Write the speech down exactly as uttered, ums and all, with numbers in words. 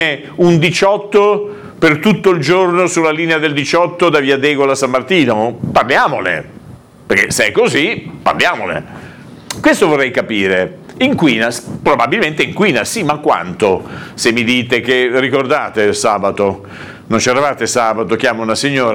un diciotto per tutto il giorno sulla linea del diciotto da via Degola a San Martino? Parliamole, perché se è così, parliamole. Questo vorrei capire. Inquina? Probabilmente inquina, sì, ma quanto? Se mi dite che, ricordate il sabato, non c'eravate sabato, chiama una signora,